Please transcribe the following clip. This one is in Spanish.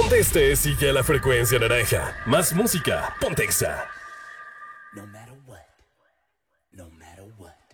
conteste, sigue a la frecuencia naranja. Más música, Ponte Exa. No matter what. No matter what.